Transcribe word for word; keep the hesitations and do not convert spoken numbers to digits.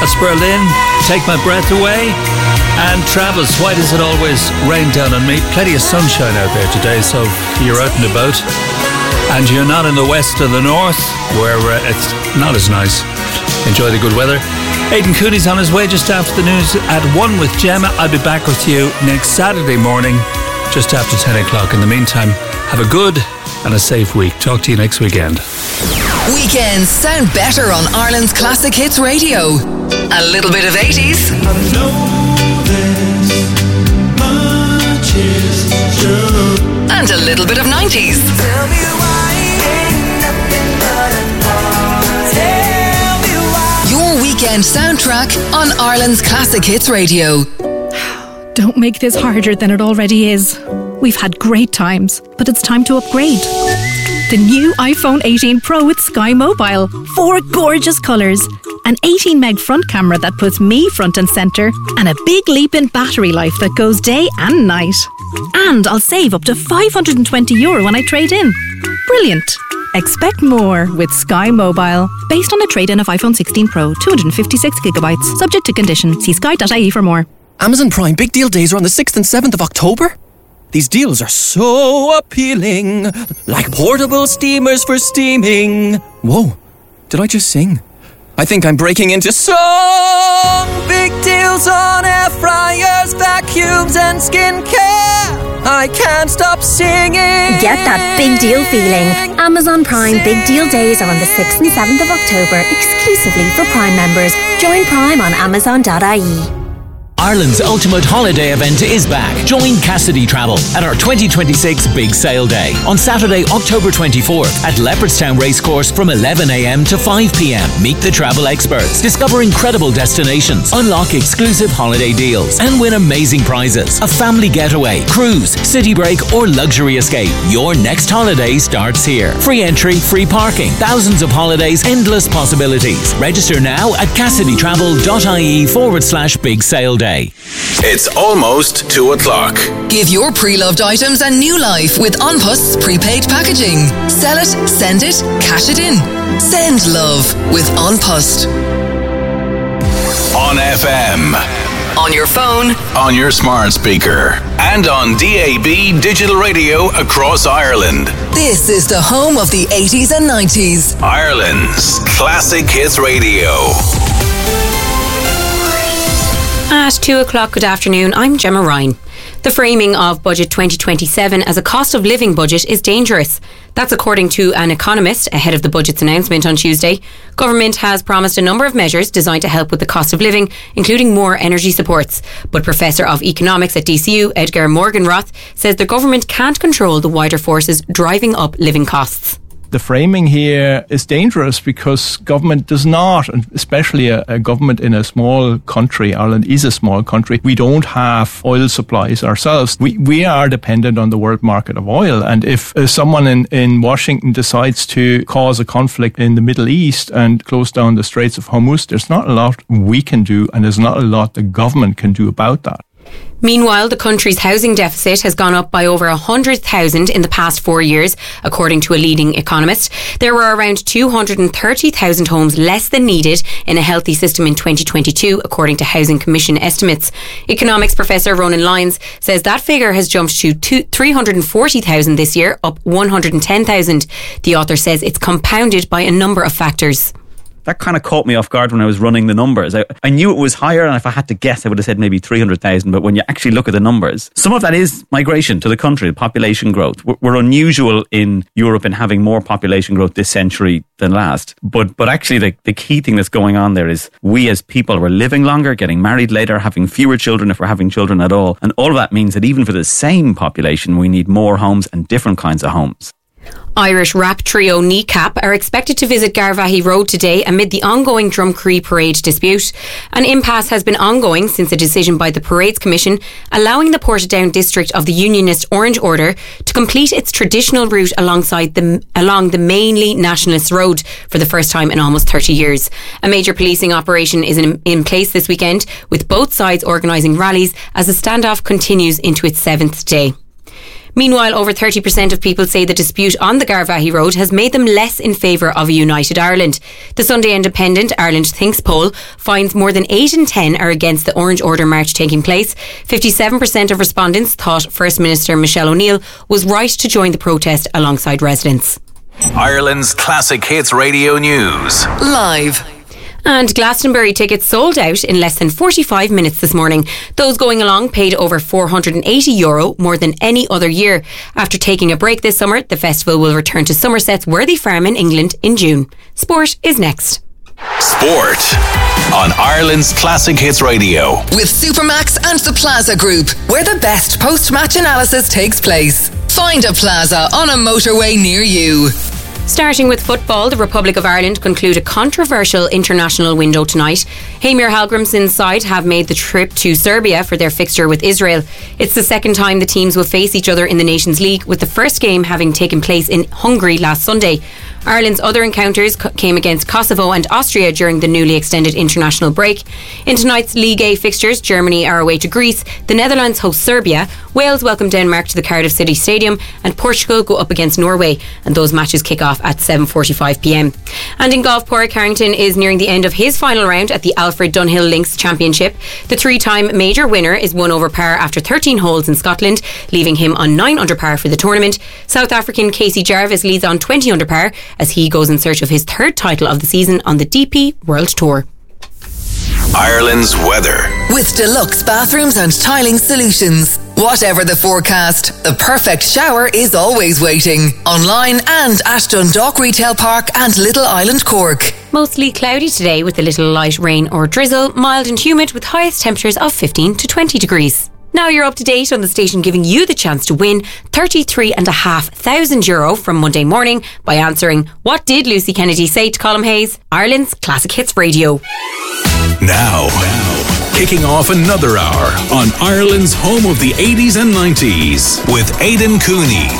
That's Berlin, Take My Breath Away. And Travis, why does it always rain down on me? Plenty of sunshine out there today, so you're out and about. And you're not in the west or the north, where uh, it's not as nice. Enjoy the good weather. Aidan Cooney's on his way just after the news at one with Gemma. I'll be back with you next Saturday morning, just after ten o'clock. In the meantime, have a good and a safe week. Talk to you next weekend. Weekends sound better on Ireland's Classic Hits Radio. A little bit of eighties. I know this much is true. And a little bit of nineties. Tell me why ain't nothing but a lie. Tell me why. Your weekend soundtrack on Ireland's Classic Hits Radio. Don't make this harder than it already is. We've had great times, but it's time to upgrade. The new iPhone eighteen Pro with Sky Mobile. Four gorgeous colours. An eighteen meg front camera that puts me front and centre. And a big leap in battery life that goes day and night. And I'll save up to five hundred twenty euro when I trade in. Brilliant. Expect more with Sky Mobile. Based on a trade-in of iPhone sixteen Pro, two hundred fifty-six gigabytes. Subject to condition. See sky dot I E for more. Amazon Prime Big Deal Days are on the sixth and seventh of October. These deals are so appealing, like portable steamers for steaming. Whoa, did I just sing? I think I'm breaking into song. Big deals on air fryers, vacuums and skincare. I can't stop singing. Get that big deal feeling. Amazon Prime Big Deal Days are on the sixth and seventh of October, exclusively for Prime members. Join Prime on amazon dot I E. Ireland's ultimate holiday event is back. Join Cassidy Travel at our twenty twenty-six Big Sale Day on Saturday, October twenty-fourth at Leopardstown Racecourse from eleven a.m. to five p.m. Meet the travel experts, discover incredible destinations, unlock exclusive holiday deals, and win amazing prizes. A family getaway, cruise, city break, or luxury escape. Your next holiday starts here. Free entry, free parking, thousands of holidays, endless possibilities. Register now at CassidyTravel.ie forward slash Big Sale Day. It's almost two o'clock. Give your pre-loved items a new life with OnPust's prepaid packaging. Sell it, send it, cash it in. Send love with OnPust. On F M. On your phone. On your smart speaker. And on D A B digital radio across Ireland. This is the home of the eighties and nineties. Ireland's Classic Hits Radio. At two o'clock, good afternoon, I'm Gemma Ryan. The framing of Budget twenty twenty-seven as a cost of living budget is dangerous. That's according to an economist ahead of the budget's announcement on Tuesday. Government has promised a number of measures designed to help with the cost of living, including more energy supports. But Professor of Economics at D C U, Edgar Morgenroth, says the government can't control the wider forces driving up living costs. The framing here is dangerous because government does not, and especially a, a government in a small country, Ireland is a small country, we don't have oil supplies ourselves. We we are dependent on the world market of oil, and if uh, someone in, in Washington decides to cause a conflict in the Middle East and close down the Straits of Hormuz, there's not a lot we can do, and there's not a lot the government can do about that. Meanwhile, the country's housing deficit has gone up by over one hundred thousand in the past four years, according to a leading economist. There were around two hundred thirty thousand homes less than needed in a healthy system in twenty twenty-two, according to Housing Commission estimates. Economics professor Ronan Lyons says that figure has jumped to three hundred forty thousand this year, up one hundred ten thousand. The author says it's compounded by a number of factors. That kind of caught me off guard when I was running the numbers. I, I knew it was higher, and if I had to guess, I would have said maybe three hundred thousand. But when you actually look at the numbers, some of that is migration to the country, population growth. We're, we're unusual in Europe in having more population growth this century than last. But but actually, the, the key thing that's going on there is we as people are living longer, getting married later, having fewer children if we're having children at all. And all of that means that even for the same population, we need more homes and different kinds of homes. Irish rap trio Kneecap are expected to visit Garvaghey Road today amid the ongoing Drumcree parade dispute. An impasse has been ongoing since a decision by the Parades Commission allowing the Portadown district of the Unionist Orange Order to complete its traditional route alongside the, along the mainly nationalist road for the first time in almost thirty years. A major policing operation is in, in place this weekend, with both sides organising rallies as the standoff continues into its seventh day. Meanwhile, over thirty percent of people say the dispute on the Garvaghey Road has made them less in favour of a united Ireland. The Sunday Independent Ireland Thinks poll finds more than eight in ten are against the Orange Order march taking place. fifty-seven percent of respondents thought First Minister Michelle O'Neill was right to join the protest alongside residents. Ireland's Classic Hits Radio News. Live. And Glastonbury tickets sold out in less than forty-five minutes this morning. Those going along paid over four hundred eighty euro, more than any other year. After taking a break this summer, the festival will return to Somerset's Worthy Farm in England in June. Sport is next. Sport on Ireland's Classic Hits Radio. With Supermax and the Plaza Group, where the best post-match analysis takes place. Find a Plaza on a motorway near you. Starting with football, the Republic of Ireland conclude a controversial international window tonight. Heimir Hallgrimsson's side have made the trip to Serbia for their fixture with Israel. It's the second time the teams will face each other in the Nations League, with the first game having taken place in Hungary last Sunday. Ireland's other encounters came against Kosovo and Austria during the newly extended international break. In tonight's League A fixtures, Germany are away to Greece, the Netherlands host Serbia, Wales welcome Denmark to the Cardiff City Stadium, and Portugal go up against Norway, and those matches kick off at seven forty-five p m. And in golf, Padraig Harrington is nearing the end of his final round at the Alfred Dunhill Links Championship. The three-time major winner is one over par after thirteen holes in Scotland, leaving him on nine under par for the tournament. South African Casey Jarvis leads on twenty under par as he goes in search of his third title of the season on the D P World Tour. Ireland's weather. With deluxe bathrooms and tiling solutions. Whatever the forecast, the perfect shower is always waiting. Online and at Dundalk Retail Park and Little Island, Cork. Mostly cloudy today with a little light rain or drizzle, mild and humid with highest temperatures of fifteen to twenty degrees. Now you're up to date on the station giving you the chance to win thirty-three and a half thousand euro from Monday morning by answering What Did Lucy Kennedy Say to Colm Hayes? Ireland's Classic Hits Radio. Now, now, kicking off another hour on Ireland's home of the eighties and nineties with Aidan Cooney.